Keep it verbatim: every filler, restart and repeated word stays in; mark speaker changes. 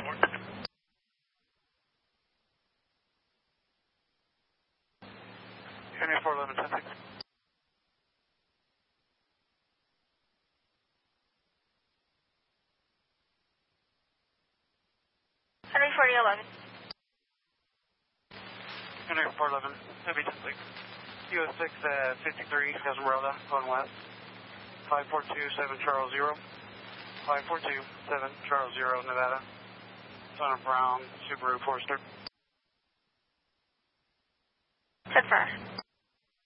Speaker 1: Henry four eleven ten six.
Speaker 2: Henry forty eleven.
Speaker 1: Henry four eleven, Heavy ten six. U S six at fifty-three, Esmeralda, going west. five four two seven Charles Zero. five four two seven Charles Zero, Nevada. Son of Brown, Subaru Forester.
Speaker 2: ten five.